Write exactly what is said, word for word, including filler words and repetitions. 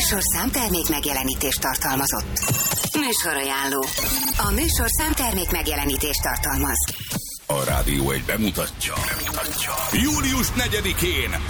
műsorszám termék megjelenítést tartalmazott. Műsorajánló. A műsorszám termék megjelenítést tartalmaz. A Rádió egy bemutatja. bemutatja. július negyedikén